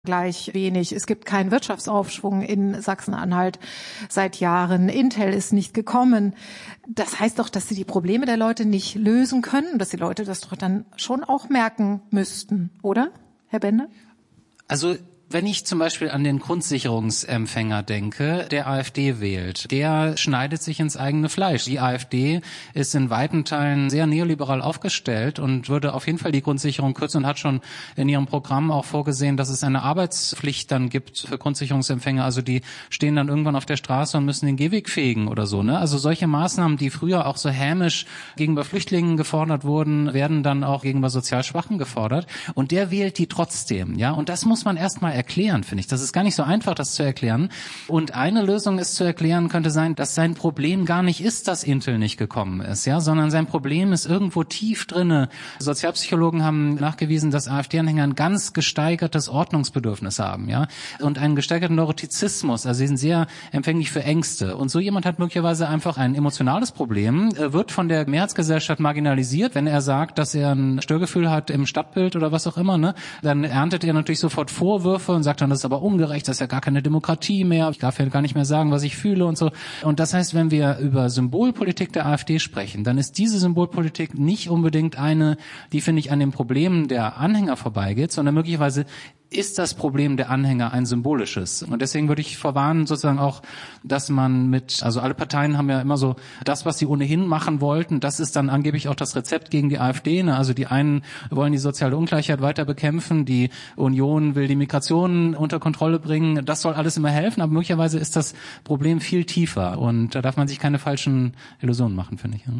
gleich wenig. Es gibt keinen Wirtschaftsaufschwung in Sachsen-Anhalt seit Jahren. Intel ist nicht gekommen. Das heißt doch, dass sie die Probleme der Leute nicht lösen können, dass die Leute das doch dann schon auch merken müssten, oder, Herr Bender? Also wenn ich zum Beispiel an den Grundsicherungsempfänger denke, der AfD wählt, der schneidet sich ins eigene Fleisch. Die AfD ist in weiten Teilen sehr neoliberal aufgestellt und würde auf jeden Fall die Grundsicherung kürzen und hat schon in ihrem Programm auch vorgesehen, dass es eine Arbeitspflicht dann gibt für Grundsicherungsempfänger. Also die stehen dann irgendwann auf der Straße und müssen den Gehweg fegen oder so, ne? Also solche Maßnahmen, die früher auch so hämisch gegenüber Flüchtlingen gefordert wurden, werden dann auch gegenüber sozial Schwachen gefordert. Und der wählt die trotzdem, ja? Und das muss man erstmal erklären, finde ich. Das ist gar nicht so einfach, das zu erklären. Und eine Lösung ist zu erklären, könnte sein, dass sein Problem gar nicht ist, dass Intel nicht gekommen ist, ja, sondern sein Problem ist irgendwo tief drinne. Sozialpsychologen haben nachgewiesen, dass AfD-Anhänger ein ganz gesteigertes Ordnungsbedürfnis haben, ja, und einen gesteigerten Neurotizismus. Also sie sind sehr empfänglich für Ängste. Und so jemand hat möglicherweise einfach ein emotionales Problem, wird von der Mehrheitsgesellschaft marginalisiert. Wenn er sagt, dass er ein Störgefühl hat im Stadtbild oder was auch immer, ne, dann erntet er natürlich sofort Vorwürfe und sagt dann, das ist aber ungerecht, das ist ja gar keine Demokratie mehr, ich darf ja gar nicht mehr sagen, was ich fühle und so. Und das heißt, wenn wir über Symbolpolitik der AfD sprechen, dann ist diese Symbolpolitik nicht unbedingt eine, die, finde ich, an den Problemen der Anhänger vorbeigeht, sondern möglicherweise ist das Problem der Anhänger ein symbolisches. Und deswegen würde ich vorwarnen sozusagen auch, dass man also alle Parteien haben ja immer so das, was sie ohnehin machen wollten, das ist dann angeblich auch das Rezept gegen die AfD. Ne? Also die einen wollen die soziale Ungleichheit weiter bekämpfen, die Union will die Migration unter Kontrolle bringen. Das soll alles immer helfen, aber möglicherweise ist das Problem viel tiefer. Und da darf man sich keine falschen Illusionen machen, finde ich.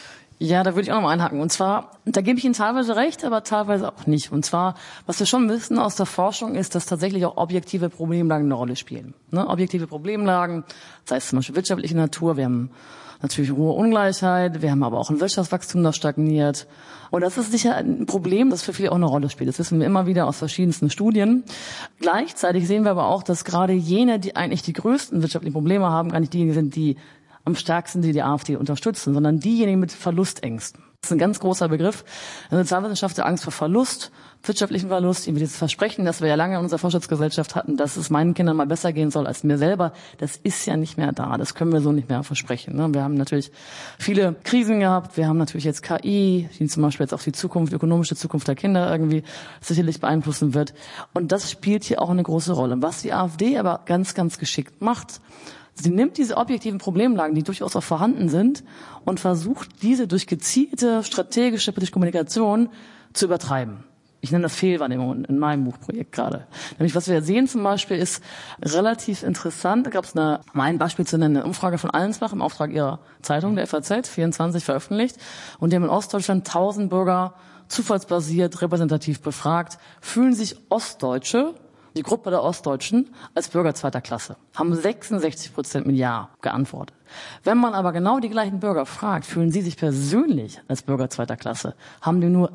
Ja, da würde ich auch nochmal einhaken. Und zwar, da gebe ich Ihnen teilweise recht, aber teilweise auch nicht. Und zwar, was wir schon wissen aus der Forschung, ist, dass tatsächlich auch objektive Problemlagen eine Rolle spielen. Ne? Objektive Problemlagen, sei es zum Beispiel wirtschaftliche Natur, wir haben natürlich hohe Ungleichheit, wir haben aber auch ein Wirtschaftswachstum, das stagniert. Und das ist sicher ein Problem, das für viele auch eine Rolle spielt. Das wissen wir immer wieder aus verschiedensten Studien. Gleichzeitig sehen wir aber auch, dass gerade jene, die eigentlich die größten wirtschaftlichen Probleme haben, gar nicht diejenigen sind, die am stärksten die AfD unterstützen, sondern diejenigen mit Verlustängsten. Das ist ein ganz großer Begriff. In der Sozialwissenschaft der Angst vor Verlust, wirtschaftlichen Verlust, irgendwie dieses Versprechen, das wir ja lange in unserer Fortschrittsgesellschaft hatten, dass es meinen Kindern mal besser gehen soll als mir selber, das ist ja nicht mehr da. Das können wir so nicht mehr versprechen. Ne? Wir haben natürlich viele Krisen gehabt. Wir haben natürlich jetzt KI, die zum Beispiel jetzt auch die Zukunft, die ökonomische Zukunft der Kinder irgendwie sicherlich beeinflussen wird. Und das spielt hier auch eine große Rolle. Was die AfD aber ganz, ganz geschickt macht, sie nimmt diese objektiven Problemlagen, die durchaus auch vorhanden sind, und versucht, diese durch gezielte strategische politische Kommunikation zu übertreiben. Ich nenne das Fehlwahrnehmung in meinem Buchprojekt gerade. Nämlich, was wir sehen zum Beispiel, ist relativ interessant. Da gab es um ein Beispiel zu nennen, eine Umfrage von Allensbach im Auftrag ihrer Zeitung, der FAZ, 24 veröffentlicht. Und die haben in Ostdeutschland 1000 Bürger zufallsbasiert, repräsentativ befragt. Fühlen sich Ostdeutsche, die Gruppe der Ostdeutschen, als Bürger zweiter Klasse? Haben 66% mit Ja geantwortet. Wenn man aber genau die gleichen Bürger fragt, fühlen sie sich persönlich als Bürger zweiter Klasse, haben die nur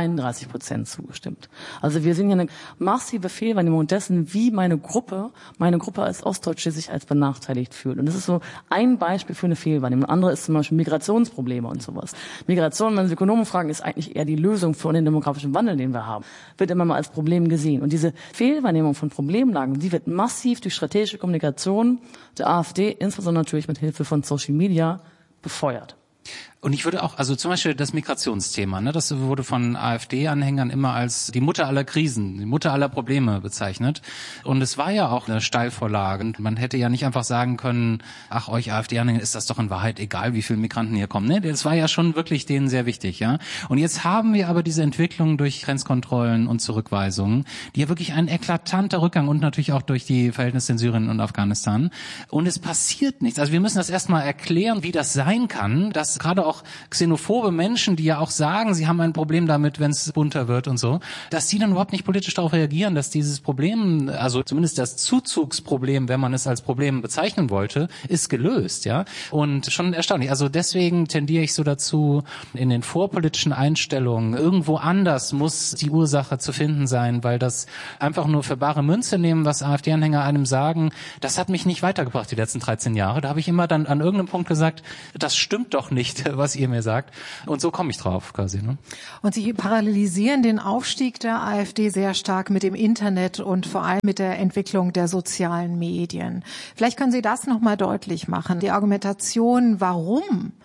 33% zugestimmt. Also wir sehen hier eine massive Fehlwahrnehmung dessen, wie meine Gruppe als Ostdeutsche sich als benachteiligt fühlt. Und das ist so ein Beispiel für eine Fehlwahrnehmung. Ein anderes ist zum Beispiel Migrationsprobleme und sowas. Migration, wenn Sie Ökonomen fragen, ist eigentlich eher die Lösung für den demografischen Wandel, den wir haben. Wird immer mal als Problem gesehen. Und diese Fehlwahrnehmung von Problemlagen, die wird massiv durch strategische Kommunikation der AfD, insbesondere natürlich mit Hilfe von Social Media, befeuert. Und ich würde auch, also zum Beispiel das Migrationsthema, ne, das wurde von AfD-Anhängern immer als die Mutter aller Krisen, die Mutter aller Probleme bezeichnet. Und es war ja auch eine Steilvorlage. Und man hätte ja nicht einfach sagen können, ach, euch AfD-Anhänger ist das doch in Wahrheit egal, wie viele Migranten hier kommen. Ne, das war ja schon wirklich denen sehr wichtig, ja. Und jetzt haben wir aber diese Entwicklung durch Grenzkontrollen und Zurückweisungen, die ja wirklich ein eklatanter Rückgang und natürlich auch durch die Verhältnisse in Syrien und Afghanistan. Und es passiert nichts. Also wir müssen das erstmal erklären, wie das sein kann, dass gerade auch xenophobe Menschen, die ja auch sagen, sie haben ein Problem damit, wenn es bunter wird und so, dass die dann überhaupt nicht politisch darauf reagieren, dass dieses Problem, also zumindest das Zuzugsproblem, wenn man es als Problem bezeichnen wollte, ist gelöst, ja. Und schon erstaunlich. Also deswegen tendiere ich so dazu, in den vorpolitischen Einstellungen irgendwo anders muss die Ursache zu finden sein, weil das einfach nur für bare Münze nehmen, was AfD-Anhänger einem sagen, das hat mich nicht weitergebracht die letzten 13 Jahre. Da habe ich immer dann an irgendeinem Punkt gesagt, das stimmt doch nicht, was ihr mir sagt. Und so komme ich drauf quasi. Ne? Und Sie parallelisieren den Aufstieg der AfD sehr stark mit dem Internet und vor allem mit der Entwicklung der sozialen Medien. Vielleicht können Sie das nochmal deutlich machen. Die Argumentation, warum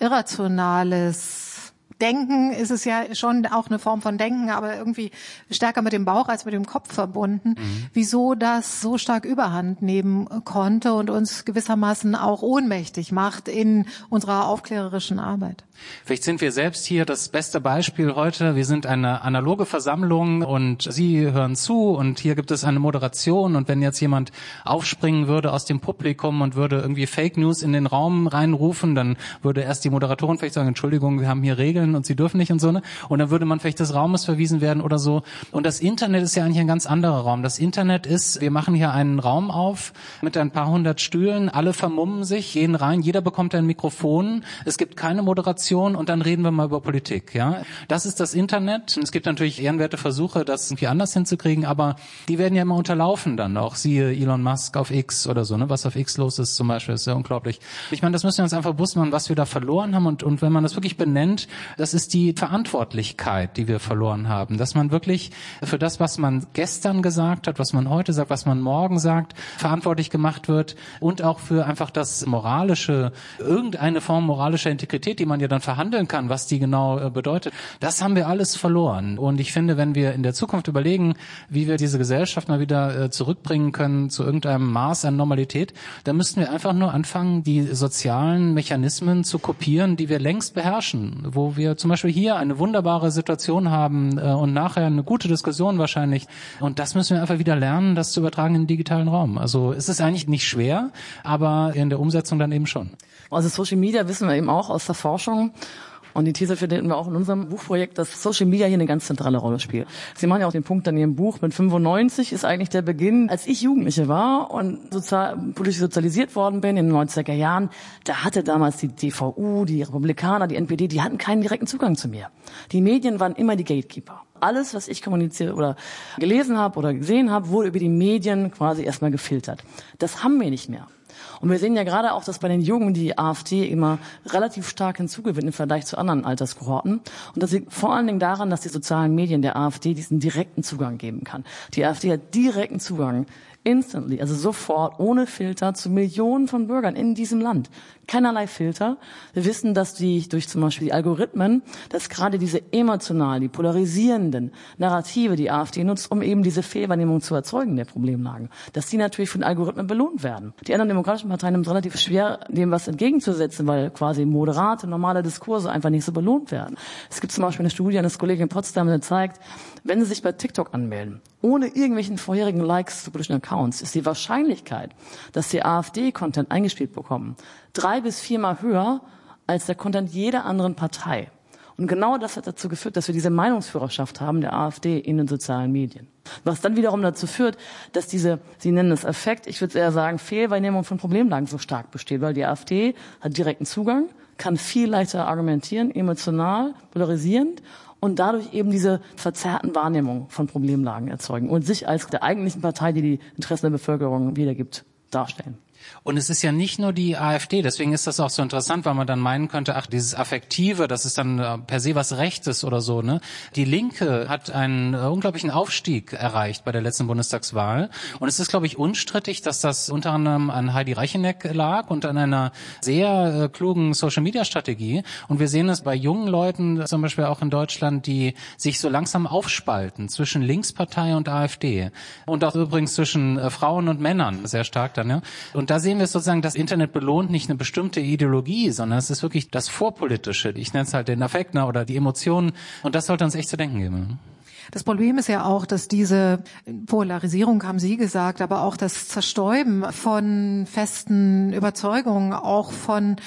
irrationales Denken ist es ja schon auch eine Form von Denken, aber irgendwie stärker mit dem Bauch als mit dem Kopf verbunden. Wieso das so stark Überhand nehmen konnte und uns gewissermaßen auch ohnmächtig macht in unserer aufklärerischen Arbeit. Vielleicht sind wir selbst hier das beste Beispiel heute. Wir sind eine analoge Versammlung und Sie hören zu und hier gibt es eine Moderation und wenn jetzt jemand aufspringen würde aus dem Publikum und würde irgendwie Fake News in den Raum reinrufen, dann würde erst die Moderatorin vielleicht sagen, Entschuldigung, wir haben hier Regeln und Sie dürfen nicht und so, ne? Und dann würde man vielleicht des Raumes verwiesen werden oder so. Und das Internet ist ja eigentlich ein ganz anderer Raum. Das Internet ist, wir machen hier einen Raum auf mit ein paar hundert Stühlen, alle vermummen sich, gehen rein, jeder bekommt ein Mikrofon, es gibt keine Moderation und dann reden wir mal über Politik, ja. Das ist das Internet. Es gibt natürlich ehrenwerte Versuche, das irgendwie anders hinzukriegen, aber die werden ja immer unterlaufen dann auch. Siehe Elon Musk auf X oder so, ne? Was auf X los ist zum Beispiel, ist ja unglaublich. Ich meine, das müssen wir uns einfach bewusst machen, was wir da verloren haben und wenn man das wirklich benennt, das ist die Verantwortlichkeit, die wir verloren haben. Dass man wirklich für das, was man gestern gesagt hat, was man heute sagt, was man morgen sagt, verantwortlich gemacht wird und auch für einfach das moralische, irgendeine Form moralischer Integrität, die man ja dann verhandeln kann, was die genau bedeutet. Das haben wir alles verloren. Und ich finde, wenn wir in der Zukunft überlegen, wie wir diese Gesellschaft mal wieder zurückbringen können zu irgendeinem Maß an Normalität, dann müssten wir einfach nur anfangen, die sozialen Mechanismen zu kopieren, die wir längst beherrschen, wo wir zum Beispiel hier eine wunderbare Situation haben und nachher eine gute Diskussion wahrscheinlich. Und das müssen wir einfach wieder lernen, das zu übertragen in den digitalen Raum. Also es ist eigentlich nicht schwer, aber in der Umsetzung dann eben schon. Also Social Media wissen wir eben auch aus der Forschung. Und die These finden wir auch in unserem Buchprojekt, dass Social Media hier eine ganz zentrale Rolle spielt. Sie machen ja auch den Punkt in Ihrem Buch, mit 95 ist eigentlich der Beginn, als ich Jugendliche war und politisch sozialisiert worden bin in den 90er Jahren, da hatte damals die DVU, die Republikaner, die NPD, die hatten keinen direkten Zugang zu mir. Die Medien waren immer die Gatekeeper. Alles, was ich kommuniziert oder gelesen habe oder gesehen habe, wurde über die Medien quasi erstmal gefiltert. Das haben wir nicht mehr. Und wir sehen ja gerade auch, dass bei den Jungen die AfD immer relativ stark hinzugewinnt im Vergleich zu anderen Alterskohorten. Und das liegt vor allen Dingen daran, dass die sozialen Medien der AfD diesen direkten Zugang geben kann. Die AfD hat direkten Zugang, instantly, also sofort, ohne Filter, zu Millionen von Bürgern in diesem Land. Keinerlei Filter. Wir wissen, dass durch zum Beispiel die Algorithmen, dass gerade diese emotionalen, die polarisierenden Narrative die AfD nutzt, um eben diese Fehlwahrnehmung zu erzeugen der Problemlagen, dass die natürlich von Algorithmen belohnt werden. Die anderen demokratischen Parteien haben es relativ schwer, dem was entgegenzusetzen, weil quasi moderate, normale Diskurse einfach nicht so belohnt werden. Es gibt zum Beispiel eine Studie eines Kollegen in Potsdam, der zeigt, wenn Sie sich bei TikTok anmelden, ohne irgendwelchen vorherigen Likes zu politischen Accounts, ist die Wahrscheinlichkeit, dass Sie AfD-Content eingespielt bekommen, 3 bis 4 Mal höher als der Content jeder anderen Partei. Und genau das hat dazu geführt, dass wir diese Meinungsführerschaft haben der AfD in den sozialen Medien. Was dann wiederum dazu führt, dass diese, Sie nennen es Effekt, ich würde eher sagen Fehlwahrnehmung von Problemlagen so stark besteht, weil die AfD hat direkten Zugang, kann viel leichter argumentieren, emotional, polarisierend und dadurch eben diese verzerrten Wahrnehmungen von Problemlagen erzeugen und sich als der eigentlichen Partei, die die Interessen der Bevölkerung wiedergibt, darstellen. Und es ist ja nicht nur die AfD, deswegen ist das auch so interessant, weil man dann meinen könnte, ach, dieses Affektive, das ist dann per se was Rechtes oder so, ne? Die Linke hat einen unglaublichen Aufstieg erreicht bei der letzten Bundestagswahl. Und es ist, glaube ich, unstrittig, dass das unter anderem an Heidi Reicheneck lag und an einer sehr klugen Social-Media-Strategie. Und wir sehen es bei jungen Leuten, zum Beispiel auch in Deutschland, die sich so langsam aufspalten zwischen Linkspartei und AfD. Und auch übrigens zwischen Frauen und Männern, sehr stark dann, ja. Und da sehen wir sozusagen, das Internet belohnt nicht eine bestimmte Ideologie, sondern es ist wirklich das Vorpolitische. Ich nenne es halt den Affekt oder die Emotionen. Und das sollte uns echt zu denken geben. Das Problem ist ja auch, dass diese Polarisierung, haben Sie gesagt, aber auch das Zerstäuben von festen Überzeugungen, auch von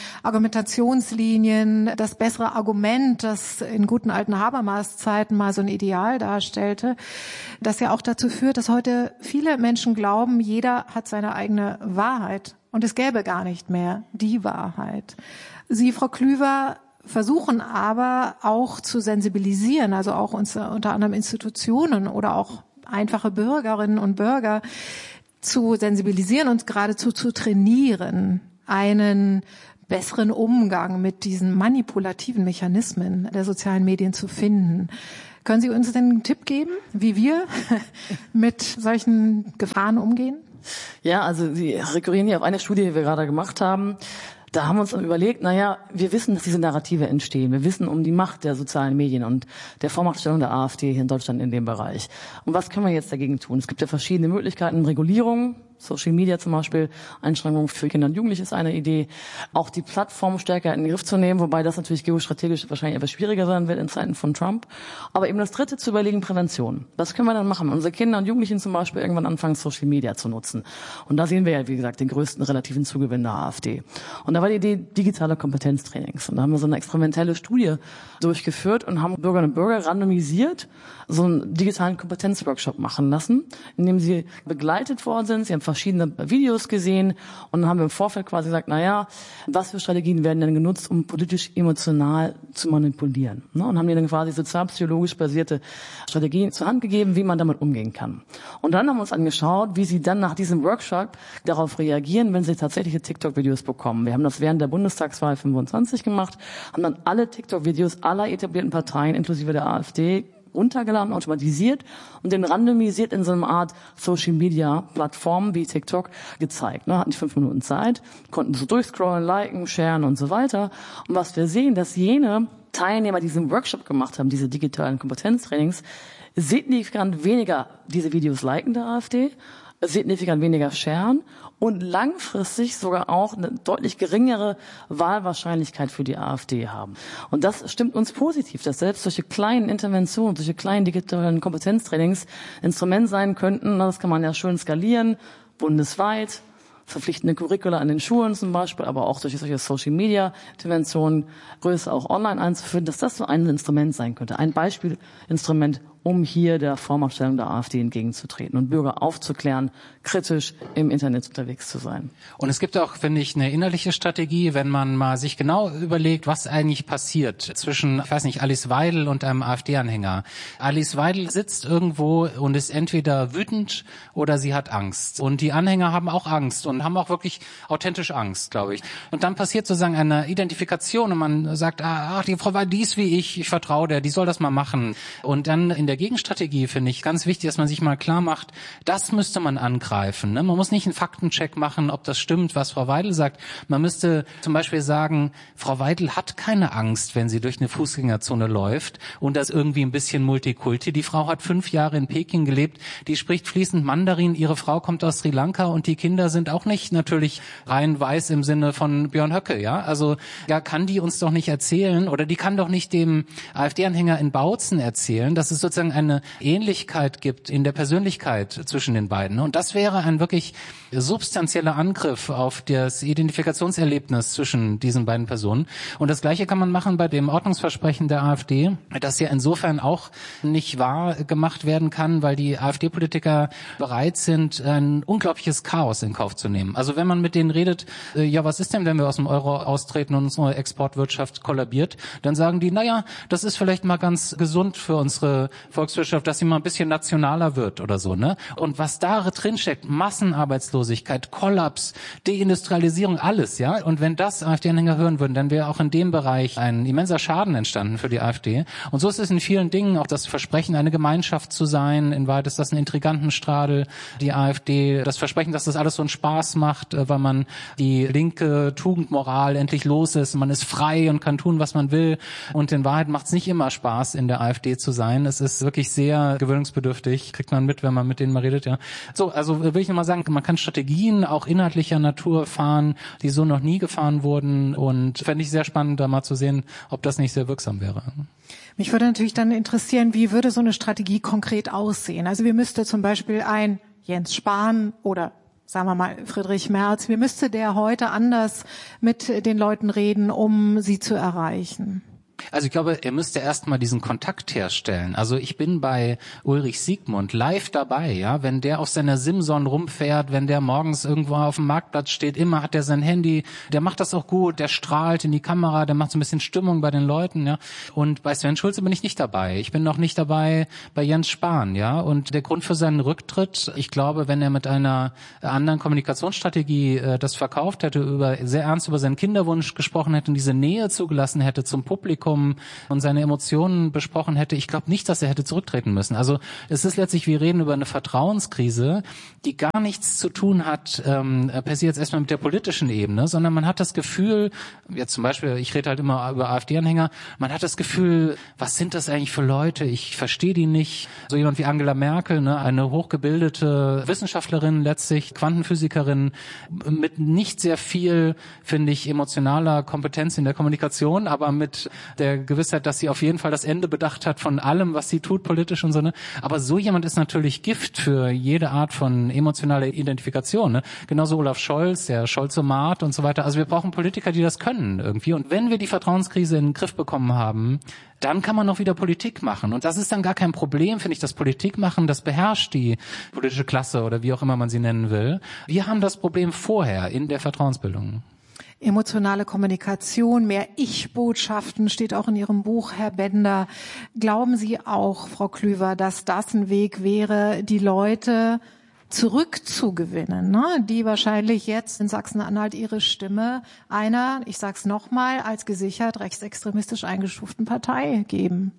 Argumentationslinien, das bessere Argument, das in guten alten Habermas-Zeiten mal so ein Ideal darstellte, das ja auch dazu führt, dass heute viele Menschen glauben, jeder hat seine eigene Wahrheit und es gäbe gar nicht mehr die Wahrheit. Sie, Frau Klüver, versuchen aber auch zu sensibilisieren, also auch unter anderem Institutionen oder auch einfache Bürgerinnen und Bürger zu sensibilisieren und geradezu zu trainieren, einen besseren Umgang mit diesen manipulativen Mechanismen der sozialen Medien zu finden. Können Sie uns denn einen Tipp geben, wie wir mit solchen Gefahren umgehen? Ja, also Sie rekurrieren hier auf eine Studie, die wir gerade gemacht haben. Da haben wir uns dann überlegt, wir wissen, dass diese Narrative entstehen. Wir wissen um die Macht der sozialen Medien und der Vormachtstellung der AfD hier in Deutschland in dem Bereich. Und was können wir jetzt dagegen tun? Es gibt ja verschiedene Möglichkeiten, Regulierung, Social Media zum Beispiel, Einschränkungen für Kinder und Jugendliche ist eine Idee. Auch die Plattform stärker in den Griff zu nehmen, wobei das natürlich geostrategisch wahrscheinlich etwas schwieriger sein wird in Zeiten von Trump. Aber eben das Dritte zu überlegen, Prävention. Was können wir dann machen? Unsere Kinder und Jugendlichen zum Beispiel irgendwann anfangen, Social Media zu nutzen. Und da sehen wir ja, wie gesagt, den größten relativen Zugewinn der AfD. Und da war die Idee digitale Kompetenztrainings. Und da haben wir so eine experimentelle Studie durchgeführt und haben Bürgerinnen und Bürger randomisiert so einen digitalen Kompetenzworkshop machen lassen, in dem sie begleitet worden sind. Sie haben verschiedene Videos gesehen und dann haben wir im Vorfeld quasi gesagt, was für Strategien werden denn genutzt, um politisch emotional zu manipulieren? Und haben ihnen dann quasi sozialpsychologisch basierte Strategien zur Hand gegeben, wie man damit umgehen kann. Und dann haben wir uns angeschaut, wie sie dann nach diesem Workshop darauf reagieren, wenn sie tatsächliche TikTok-Videos bekommen. Wir haben das während der Bundestagswahl 25 gemacht, haben dann alle TikTok-Videos aller etablierten Parteien, inklusive der AfD, runtergeladen, automatisiert und den randomisiert in so einer Art Social-Media-Plattform wie TikTok gezeigt. Hatten die 5 Minuten Zeit, konnten so durchscrollen, liken, sharen und so weiter. Und was wir sehen, dass jene Teilnehmer, die diesen Workshop gemacht haben, diese digitalen Kompetenztrainings, signifikant weniger diese Videos liken der AfD, signifikant weniger sharen und langfristig sogar auch eine deutlich geringere Wahlwahrscheinlichkeit für die AfD haben. Und das stimmt uns positiv, dass selbst solche kleinen Interventionen, solche kleinen digitalen Kompetenztrainings Instrument sein könnten. Das kann man ja schön skalieren, bundesweit, verpflichtende Curricula an den Schulen zum Beispiel, aber auch durch solche Social-Media-Interventionen, größer auch online einzuführen, dass das so ein Instrument sein könnte. Ein Beispielinstrument, um hier der Vormachtstellung der AfD entgegenzutreten und Bürger aufzuklären, kritisch im Internet unterwegs zu sein. Und es gibt auch, finde ich, eine innerliche Strategie, wenn man mal sich genau überlegt, was eigentlich passiert zwischen, ich weiß nicht, Alice Weidel und einem AfD-Anhänger. Alice Weidel sitzt irgendwo und ist entweder wütend oder sie hat Angst. Und die Anhänger haben auch Angst und haben auch wirklich authentisch Angst, glaube ich. Und dann passiert sozusagen eine Identifikation und man sagt, die Frau Weidel, die ist wie ich vertraue der, die soll das mal machen. Und dann in der Gegenstrategie finde ich ganz wichtig, dass man sich mal klar macht, das müsste man angreifen. Ne? Man muss nicht einen Faktencheck machen, ob das stimmt, was Frau Weidel sagt. Man müsste zum Beispiel sagen, Frau Weidel hat keine Angst, wenn sie durch eine Fußgängerzone läuft und das irgendwie ein bisschen Multikulti. Die Frau hat 5 Jahre in Peking gelebt, die spricht fließend Mandarin, ihre Frau kommt aus Sri Lanka und die Kinder sind auch nicht natürlich rein weiß im Sinne von Björn Höcke. Ja, also kann die uns doch nicht erzählen oder die kann doch nicht dem AfD-Anhänger in Bautzen erzählen, dass es sozusagen eine Ähnlichkeit gibt in der Persönlichkeit zwischen den beiden. Und das wäre ein wirklich substanzieller Angriff auf das Identifikationserlebnis zwischen diesen beiden Personen. Und das Gleiche kann man machen bei dem Ordnungsversprechen der AfD, das ja insofern auch nicht wahr gemacht werden kann, weil die AfD-Politiker bereit sind, ein unglaubliches Chaos in Kauf zu nehmen. Also wenn man mit denen redet, was ist denn, wenn wir aus dem Euro austreten und unsere Exportwirtschaft kollabiert, dann sagen die, das ist vielleicht mal ganz gesund für unsere Volkswirtschaft, dass sie mal ein bisschen nationaler wird oder so, ne? Und was da drin steckt, Massenarbeitslosigkeit, Kollaps, Deindustrialisierung, alles, ja? Und wenn das AfD-Anhänger hören würden, dann wäre auch in dem Bereich ein immenser Schaden entstanden für die AfD. Und so ist es in vielen Dingen, auch das Versprechen, eine Gemeinschaft zu sein, in Wahrheit ist das ein Intrigantenstradel, die AfD, das Versprechen, dass das alles so einen Spaß macht, weil man die linke Tugendmoral endlich los ist, man ist frei und kann tun, was man will. Und in Wahrheit macht es nicht immer Spaß, in der AfD zu sein. Es ist wirklich sehr gewöhnungsbedürftig, kriegt man mit, wenn man mit denen mal redet, ja. So, also will ich nochmal sagen, man kann Strategien auch inhaltlicher Natur fahren, die so noch nie gefahren wurden, und fände ich sehr spannend, da mal zu sehen, ob das nicht sehr wirksam wäre. Mich würde natürlich dann interessieren, wie würde so eine Strategie konkret aussehen? Also wie müsste zum Beispiel ein Jens Spahn oder sagen wir mal Friedrich Merz, wie müsste der heute anders mit den Leuten reden, um sie zu erreichen? Also ich glaube, er müsste erstmal diesen Kontakt herstellen. Also ich bin bei Ulrich Siegmund live dabei, ja, wenn der auf seiner Simson rumfährt, wenn der morgens irgendwo auf dem Marktplatz steht, immer hat er sein Handy, der macht das auch gut, der strahlt in die Kamera, der macht so ein bisschen Stimmung bei den Leuten, ja. Und bei Sven Schulze bin ich nicht dabei. Ich bin noch nicht dabei bei Jens Spahn, ja. Und der Grund für seinen Rücktritt, ich glaube, wenn er mit einer anderen Kommunikationsstrategie das verkauft hätte, sehr ernst über seinen Kinderwunsch gesprochen hätte und diese Nähe zugelassen hätte zum Publikum und seine Emotionen besprochen hätte, ich glaube nicht, dass er hätte zurücktreten müssen. Also es ist letztlich, wir reden über eine Vertrauenskrise, die gar nichts zu tun hat, per se jetzt erstmal mit der politischen Ebene, sondern man hat das Gefühl, jetzt zum Beispiel, ich rede halt immer über AfD-Anhänger, man hat das Gefühl, was sind das eigentlich für Leute? Ich verstehe die nicht. So jemand wie Angela Merkel, ne, eine hochgebildete Wissenschaftlerin, letztlich Quantenphysikerin, mit nicht sehr viel, finde ich, emotionaler Kompetenz in der Kommunikation, aber mit der Gewissheit, dass sie auf jeden Fall das Ende bedacht hat von allem, was sie tut, politisch und so, ne? Aber so jemand ist natürlich Gift für jede Art von emotionaler Identifikation, ne? Genauso Olaf Scholz, der Scholzomat und so weiter. Also wir brauchen Politiker, die das können irgendwie. Und wenn wir die Vertrauenskrise in den Griff bekommen haben, dann kann man noch wieder Politik machen. Und das ist dann gar kein Problem, finde ich, das Politik machen, das beherrscht die politische Klasse oder wie auch immer man sie nennen will. Wir haben das Problem vorher in der Vertrauensbildung. Emotionale Kommunikation, mehr Ich-Botschaften steht auch in Ihrem Buch, Herr Bender. Glauben Sie auch, Frau Klüver, dass das ein Weg wäre, die Leute zurückzugewinnen, ne? Die wahrscheinlich jetzt in Sachsen-Anhalt ihre Stimme einer, ich sag's nochmal, als gesichert rechtsextremistisch eingestuften Partei geben?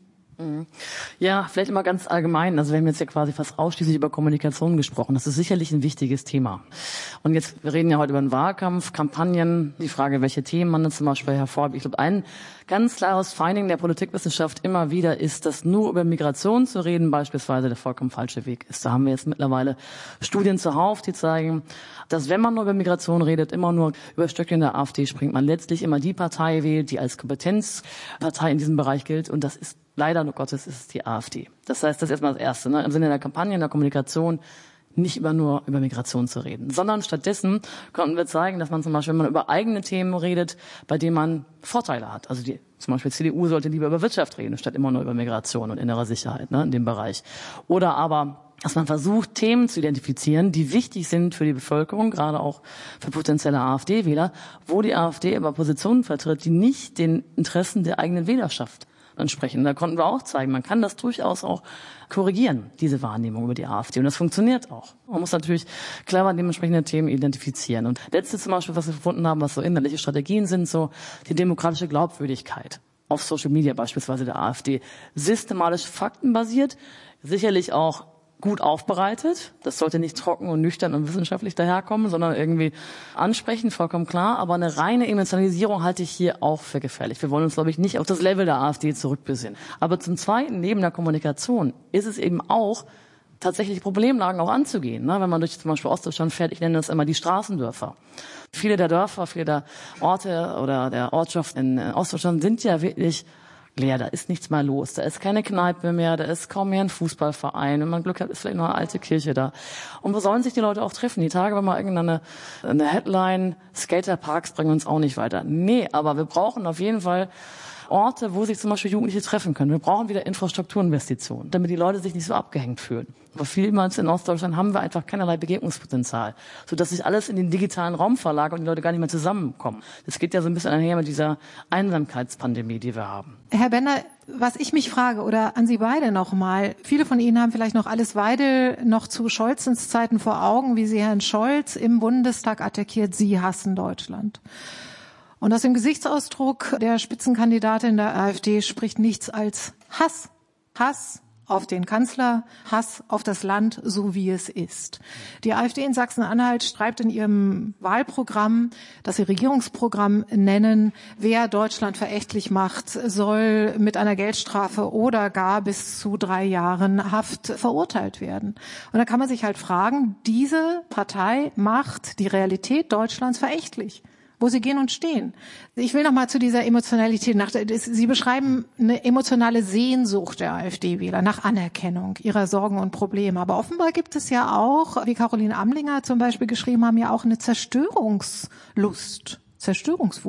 Ja, vielleicht immer ganz allgemein. Also wir haben jetzt ja quasi fast ausschließlich über Kommunikation gesprochen. Das ist sicherlich ein wichtiges Thema. Und jetzt, wir reden ja heute über den Wahlkampf, Kampagnen, die Frage, welche Themen man dann zum Beispiel hervorhebt. Ich glaube, ein ganz klares Finding der Politikwissenschaft immer wieder ist, dass nur über Migration zu reden beispielsweise der vollkommen falsche Weg ist. Da haben wir jetzt mittlerweile Studien zuhauf, die zeigen, dass wenn man nur über Migration redet, immer nur über Stöckchen der AfD springt, man letztlich immer die Partei wählt, die als Kompetenzpartei in diesem Bereich gilt. Und das ist leider, nur Gottes, ist es die AfD. Das heißt, das ist erstmal das Erste, ne? Im Sinne der Kampagne, in der Kommunikation, nicht nur über Migration zu reden, sondern stattdessen konnten wir zeigen, dass man zum Beispiel, wenn man über eigene Themen redet, bei denen man Vorteile hat. Also zum Beispiel CDU sollte lieber über Wirtschaft reden, statt immer nur über Migration und innere Sicherheit, ne, in dem Bereich. Oder aber, dass man versucht, Themen zu identifizieren, die wichtig sind für die Bevölkerung, gerade auch für potenzielle AfD-Wähler, wo die AfD aber Positionen vertritt, die nicht den Interessen der eigenen Wählerschaft ansprechen. Da konnten wir auch zeigen, man kann das durchaus auch korrigieren, diese Wahrnehmung über die AfD. Und das funktioniert auch. Man muss natürlich clever dementsprechende Themen identifizieren. Und letzte zum Beispiel, was wir gefunden haben, was so innerliche Strategien sind, so die demokratische Glaubwürdigkeit auf Social Media beispielsweise der AfD. Systematisch faktenbasiert, sicherlich auch gut aufbereitet. Das sollte nicht trocken und nüchtern und wissenschaftlich daherkommen, sondern irgendwie ansprechend, vollkommen klar. Aber eine reine Emotionalisierung halte ich hier auch für gefährlich. Wir wollen uns, glaube ich, nicht auf das Level der AfD zurückbesinnen. Aber zum Zweiten, neben der Kommunikation, ist es eben auch tatsächlich Problemlagen auch anzugehen. Ne? Wenn man durch zum Beispiel Ostdeutschland fährt, ich nenne das immer die Straßendörfer. Viele der Dörfer, viele der Orte oder der Ortschaften in Ostdeutschland sind ja wirklich leer, da ist nichts mehr los, da ist keine Kneipe mehr, da ist kaum mehr ein Fußballverein, wenn man Glück hat, ist vielleicht noch eine alte Kirche da. Und wo sollen sich die Leute auch treffen? Die Tage war mal irgendeine Headline, Skaterparks bringen uns auch nicht weiter. Nee, aber wir brauchen auf jeden Fall Orte, wo sich zum Beispiel Jugendliche treffen können. Wir brauchen wieder Infrastrukturinvestitionen, damit die Leute sich nicht so abgehängt fühlen. Aber vielmals in Ostdeutschland haben wir einfach keinerlei Begegnungspotenzial, sodass sich alles in den digitalen Raum verlagert und die Leute gar nicht mehr zusammenkommen. Das geht ja so ein bisschen einher mit dieser Einsamkeitspandemie, die wir haben. Herr Bender, was ich mich frage, oder an Sie beide nochmal, viele von Ihnen haben vielleicht noch Alice Weidel noch zu Scholzens Zeiten vor Augen, wie sie Herrn Scholz im Bundestag attackiert, Sie hassen Deutschland. Und aus dem Gesichtsausdruck der Spitzenkandidatin der AfD spricht nichts als Hass. Hass auf den Kanzler, Hass auf das Land, so wie es ist. Die AfD in Sachsen-Anhalt schreibt in ihrem Wahlprogramm, das sie Regierungsprogramm nennen, wer Deutschland verächtlich macht, soll mit einer Geldstrafe oder gar bis zu 3 Jahren Haft verurteilt werden. Und da kann man sich halt fragen, diese Partei macht die Realität Deutschlands verächtlich, wo sie gehen und stehen. Ich will noch mal zu dieser Emotionalität. Sie beschreiben eine emotionale Sehnsucht der AfD-Wähler nach Anerkennung ihrer Sorgen und Probleme. Aber offenbar gibt es ja auch, wie Caroline Amlinger zum Beispiel geschrieben haben, ja auch eine Zerstörungslust, Zerstörungswut.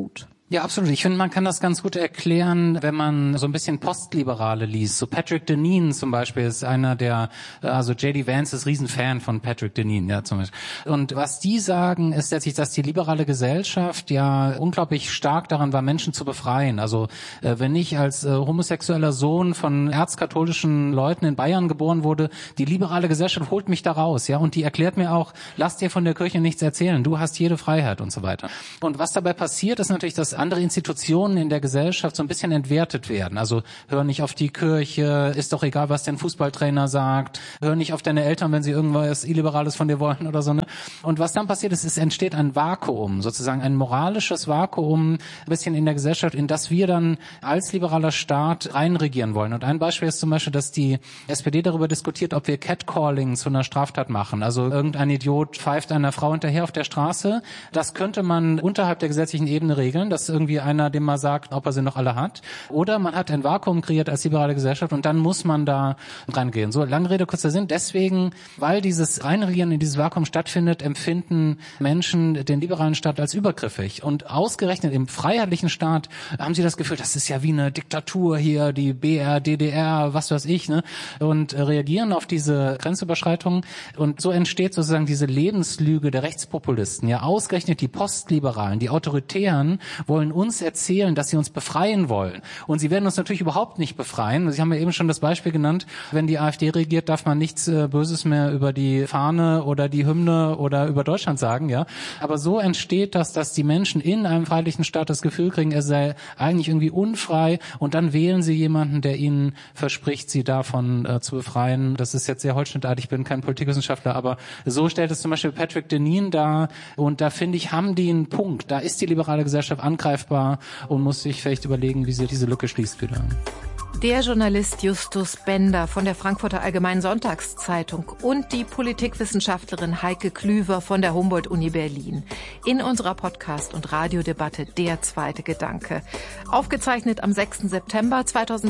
Ja, absolut. Ich finde, man kann das ganz gut erklären, wenn man so ein bisschen Postliberale liest. So Patrick Deneen zum Beispiel ist einer also J.D. Vance ist Riesenfan von Patrick Deneen, ja, zum Beispiel. Und was die sagen, ist letztlich, dass die liberale Gesellschaft ja unglaublich stark daran war, Menschen zu befreien. Also, wenn ich als homosexueller Sohn von erzkatholischen Leuten in Bayern geboren wurde, die liberale Gesellschaft holt mich da raus, ja, und die erklärt mir auch, lass dir von der Kirche nichts erzählen, du hast jede Freiheit und so weiter. Und was dabei passiert, ist natürlich, dass andere Institutionen in der Gesellschaft so ein bisschen entwertet werden. Also hör nicht auf die Kirche, ist doch egal, was dein Fußballtrainer sagt, hör nicht auf deine Eltern, wenn sie irgendwas Illiberales von dir wollen oder so. Ne? Und was dann passiert ist, es entsteht ein Vakuum, sozusagen ein moralisches Vakuum, ein bisschen in der Gesellschaft, in das wir dann als liberaler Staat reinregieren wollen. Und ein Beispiel ist zum Beispiel, dass die SPD darüber diskutiert, ob wir Catcalling zu einer Straftat machen. Also irgendein Idiot pfeift einer Frau hinterher auf der Straße. Das könnte man unterhalb der gesetzlichen Ebene regeln, dass irgendwie einer dem mal sagt, ob er sie noch alle hat. Oder man hat ein Vakuum kreiert als liberale Gesellschaft und dann muss man da rangehen. So, lange Rede, kurzer Sinn. Deswegen, weil dieses Reinregieren in dieses Vakuum stattfindet, empfinden Menschen den liberalen Staat als übergriffig. Und ausgerechnet im freiheitlichen Staat haben sie das Gefühl, das ist ja wie eine Diktatur hier, die BR, DDR, was weiß ich, ne? Und reagieren auf diese Grenzüberschreitungen. Und so entsteht sozusagen diese Lebenslüge der Rechtspopulisten. Ja, ausgerechnet die Postliberalen, die Autoritären wollen uns erzählen, dass sie uns befreien wollen. Und sie werden uns natürlich überhaupt nicht befreien. Sie haben ja eben schon das Beispiel genannt, wenn die AfD regiert, darf man nichts Böses mehr über die Fahne oder die Hymne oder über Deutschland sagen, ja. Aber so entsteht das, dass die Menschen in einem freiheitlichen Staat das Gefühl kriegen, er sei eigentlich irgendwie unfrei und dann wählen sie jemanden, der ihnen verspricht, sie davon zu befreien. Das ist jetzt sehr holzschnittartig, ich bin kein Politikwissenschaftler, aber so stellt es zum Beispiel Patrick Deneen dar und da finde ich, haben die einen Punkt. Da ist die liberale Gesellschaft angreifbar und muss sich vielleicht überlegen, wie sie diese Lücke schließt wieder. Der Journalist Justus Bender von der Frankfurter Allgemeinen Sonntagszeitung und die Politikwissenschaftlerin Heike Klüver von der Humboldt-Uni Berlin. In unserer Podcast- und Radiodebatte Der zweite Gedanke. Aufgezeichnet am 6. September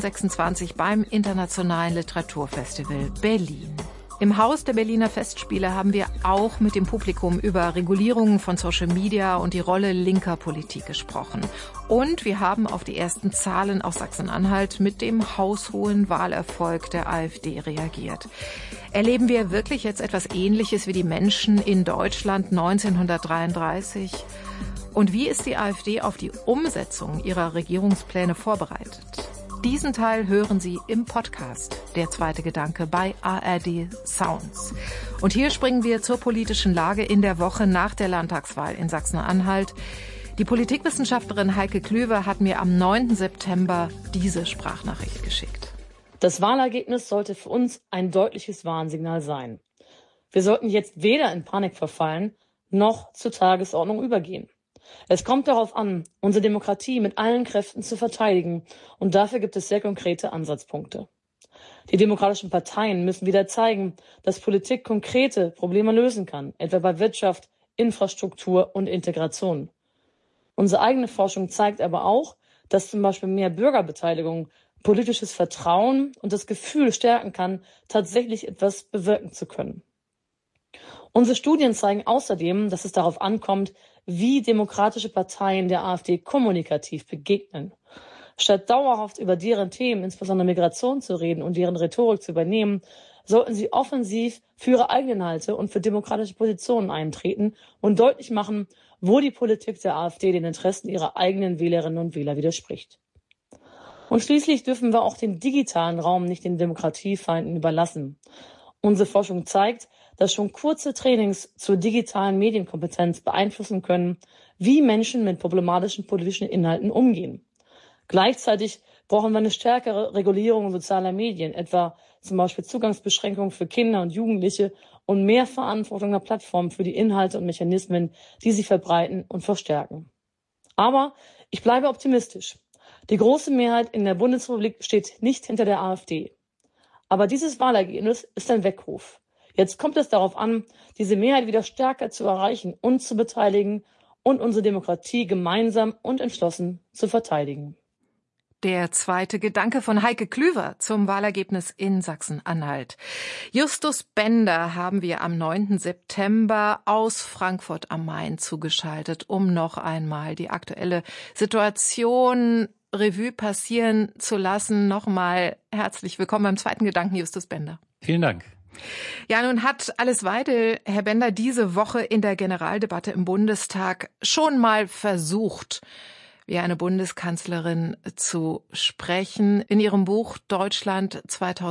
2026 beim Internationalen Literaturfestival Berlin. Im Haus der Berliner Festspiele haben wir auch mit dem Publikum über Regulierungen von Social Media und die Rolle linker Politik gesprochen. Und wir haben auf die ersten Zahlen aus Sachsen-Anhalt mit dem haushohen Wahlerfolg der AfD reagiert. Erleben wir wirklich jetzt etwas Ähnliches wie die Menschen in Deutschland 1933? Und wie ist die AfD auf die Umsetzung ihrer Regierungspläne vorbereitet? Diesen Teil hören Sie im Podcast Der zweite Gedanke bei ARD Sounds. Und hier springen wir zur politischen Lage in der Woche nach der Landtagswahl in Sachsen-Anhalt. Die Politikwissenschaftlerin Heike Klüver hat mir am 9. September diese Sprachnachricht geschickt. Das Wahlergebnis sollte für uns ein deutliches Warnsignal sein. Wir sollten jetzt weder in Panik verfallen, noch zur Tagesordnung übergehen. Es kommt darauf an, unsere Demokratie mit allen Kräften zu verteidigen, und dafür gibt es sehr konkrete Ansatzpunkte. Die demokratischen Parteien müssen wieder zeigen, dass Politik konkrete Probleme lösen kann, etwa bei Wirtschaft, Infrastruktur und Integration. Unsere eigene Forschung zeigt aber auch, dass zum Beispiel mehr Bürgerbeteiligung politisches Vertrauen und das Gefühl stärken kann, tatsächlich etwas bewirken zu können. Unsere Studien zeigen außerdem, dass es darauf ankommt, wie demokratische Parteien der AfD kommunikativ begegnen. Statt dauerhaft über deren Themen, insbesondere Migration, zu reden und deren Rhetorik zu übernehmen, sollten sie offensiv für ihre eigenen Inhalte und für demokratische Positionen eintreten und deutlich machen, wo die Politik der AfD den Interessen ihrer eigenen Wählerinnen und Wähler widerspricht. Und schließlich dürfen wir auch den digitalen Raum nicht den Demokratiefeinden überlassen. Unsere Forschung zeigt, dass schon kurze Trainings zur digitalen Medienkompetenz beeinflussen können, wie Menschen mit problematischen politischen Inhalten umgehen. Gleichzeitig brauchen wir eine stärkere Regulierung sozialer Medien, etwa zum Beispiel Zugangsbeschränkungen für Kinder und Jugendliche und mehr Verantwortung der Plattformen für die Inhalte und Mechanismen, die sie verbreiten und verstärken. Aber ich bleibe optimistisch. Die große Mehrheit in der Bundesrepublik steht nicht hinter der AfD. Aber dieses Wahlergebnis ist ein Weckruf. Jetzt kommt es darauf an, diese Mehrheit wieder stärker zu erreichen und zu beteiligen und unsere Demokratie gemeinsam und entschlossen zu verteidigen. Der zweite Gedanke von Heike Klüver zum Wahlergebnis in Sachsen-Anhalt. Justus Bender haben wir am 9. September aus Frankfurt am Main zugeschaltet, um noch einmal die aktuelle Situation Revue passieren zu lassen. Nochmal herzlich willkommen beim zweiten Gedanken, Justus Bender. Vielen Dank. Ja, nun hat Alice Weidel, Herr Bender, diese Woche in der Generaldebatte im Bundestag schon mal versucht, wie eine Bundeskanzlerin zu sprechen. In ihrem Buch Deutschland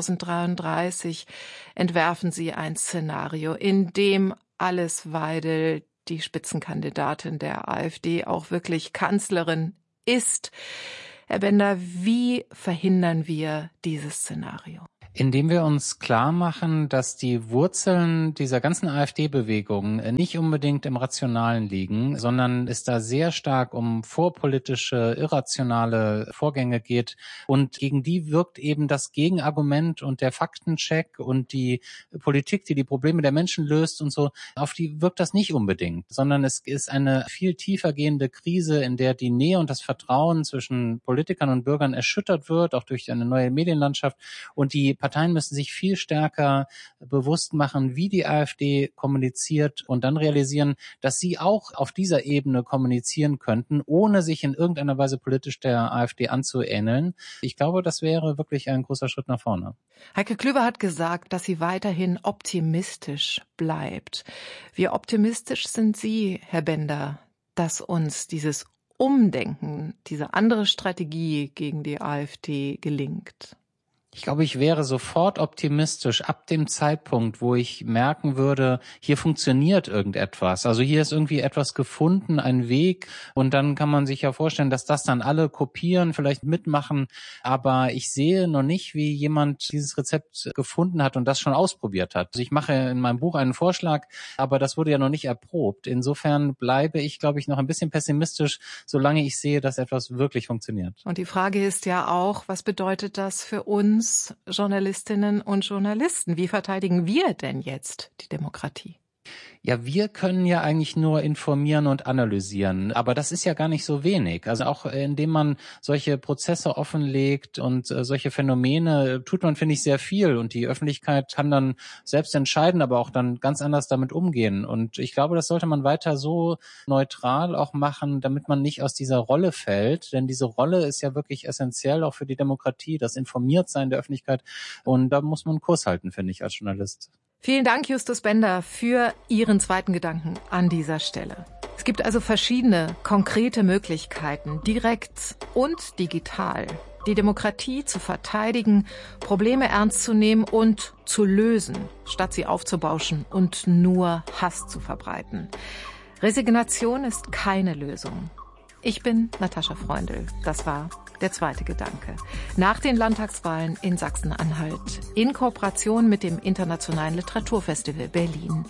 2033 entwerfen Sie ein Szenario, in dem Alice Weidel, die Spitzenkandidatin der AfD, auch wirklich Kanzlerin ist. Herr Bender, wie verhindern wir dieses Szenario? Indem wir uns klar machen, dass die Wurzeln dieser ganzen AfD-Bewegung nicht unbedingt im Rationalen liegen, sondern es da sehr stark um vorpolitische, irrationale Vorgänge geht. Und gegen die wirkt eben das Gegenargument und der Faktencheck und die Politik, die die Probleme der Menschen löst und so, auf die wirkt das nicht unbedingt, sondern es ist eine viel tiefer gehende Krise, in der die Nähe und das Vertrauen zwischen Politikern und Bürgern erschüttert wird, auch durch eine neue Medienlandschaft. Und die Parteien müssen sich viel stärker bewusst machen, wie die AfD kommuniziert und dann realisieren, dass sie auch auf dieser Ebene kommunizieren könnten, ohne sich in irgendeiner Weise politisch der AfD anzuähneln. Ich glaube, das wäre wirklich ein großer Schritt nach vorne. Heike Klüver hat gesagt, dass sie weiterhin optimistisch bleibt. Wie optimistisch sind Sie, Herr Bender, dass uns dieses Umdenken, diese andere Strategie gegen die AfD gelingt? Ich glaube, ich wäre sofort optimistisch ab dem Zeitpunkt, wo ich merken würde, hier funktioniert irgendetwas. Also hier ist irgendwie etwas gefunden, ein Weg. Und dann kann man sich ja vorstellen, dass das dann alle kopieren, vielleicht mitmachen. Aber ich sehe noch nicht, wie jemand dieses Rezept gefunden hat und das schon ausprobiert hat. Also ich mache in meinem Buch einen Vorschlag, aber das wurde ja noch nicht erprobt. Insofern bleibe ich, glaube ich, noch ein bisschen pessimistisch, solange ich sehe, dass etwas wirklich funktioniert. Und die Frage ist ja auch, was bedeutet das für uns Journalistinnen und Journalisten? Wie verteidigen wir denn jetzt die Demokratie? Ja, wir können ja eigentlich nur informieren und analysieren, aber das ist ja gar nicht so wenig. Also auch indem man solche Prozesse offenlegt und solche Phänomene tut man, finde ich, sehr viel und die Öffentlichkeit kann dann selbst entscheiden, aber auch dann ganz anders damit umgehen. Und ich glaube, das sollte man weiter so neutral auch machen, damit man nicht aus dieser Rolle fällt, denn diese Rolle ist ja wirklich essentiell auch für die Demokratie, das Informiertsein der Öffentlichkeit und da muss man Kurs halten, finde ich, als Journalist. Vielen Dank, Justus Bender, für Ihren zweiten Gedanken an dieser Stelle. Es gibt also verschiedene konkrete Möglichkeiten, direkt und digital, die Demokratie zu verteidigen, Probleme ernst zu nehmen und zu lösen, statt sie aufzubauschen und nur Hass zu verbreiten. Resignation ist keine Lösung. Ich bin Natascha Freundl. Das war der zweite Gedanke. Nach den Landtagswahlen in Sachsen-Anhalt in Kooperation mit dem Internationalen Literaturfestival Berlin.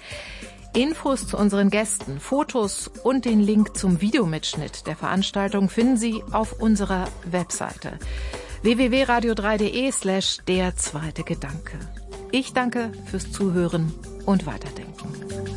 Infos zu unseren Gästen, Fotos und den Link zum Videomitschnitt der Veranstaltung finden Sie auf unserer Webseite www.radio3.de/der zweite Gedanke. Ich danke fürs Zuhören und Weiterdenken.